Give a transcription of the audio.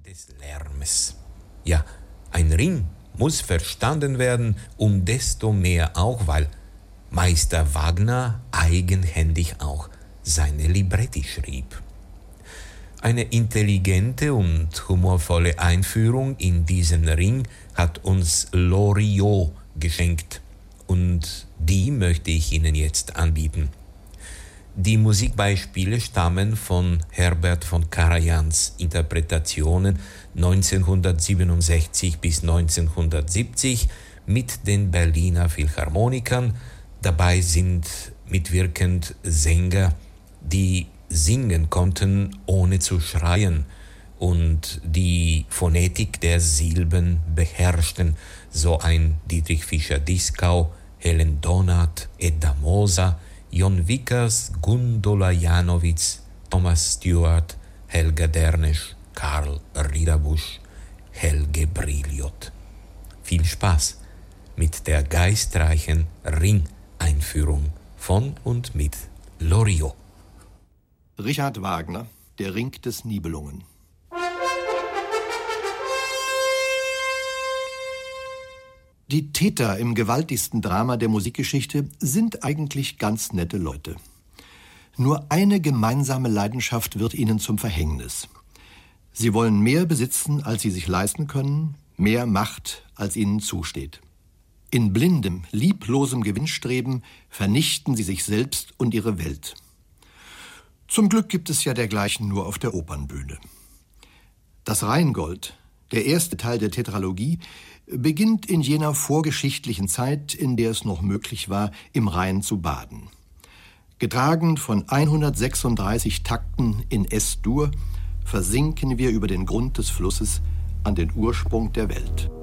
des Lärmes. Ja, ein Ring muss verstanden werden, desto mehr auch, weil Meister Wagner eigenhändig auch seine Libretti schrieb. Eine intelligente und humorvolle Einführung in diesen Ring hat uns Loriot geschenkt und die möchte ich Ihnen jetzt anbieten. Die Musikbeispiele stammen von Herbert von Karajans Interpretationen 1967 bis 1970 mit den Berliner Philharmonikern. Dabei sind mitwirkend Sänger, die singen konnten, ohne zu schreien und die Phonetik der Silben beherrschten, so ein Dietrich Fischer-Dieskau, Helen Donath, Edda Moser, Jon Vickers, Gundula Janowitz, Thomas Stewart, Helga Dernesch, Karl Riederbusch, Helge Brilliot. Viel Spaß mit der geistreichen Ring-Einführung von und mit Loriot. Richard Wagner, Der Ring des Nibelungen. Die Täter im gewaltigsten Drama der Musikgeschichte sind eigentlich ganz nette Leute. Nur eine gemeinsame Leidenschaft wird ihnen zum Verhängnis. Sie wollen mehr besitzen, als sie sich leisten können, mehr Macht, als ihnen zusteht. In blindem, lieblosem Gewinnstreben vernichten sie sich selbst und ihre Welt. Zum Glück gibt es ja dergleichen nur auf der Opernbühne. Das Rheingold, der erste Teil der Tetralogie, beginnt in jener vorgeschichtlichen Zeit, in der es noch möglich war, im Rhein zu baden. Getragen von 136 Takten in S-Dur versinken wir über den Grund des Flusses an den Ursprung der Welt.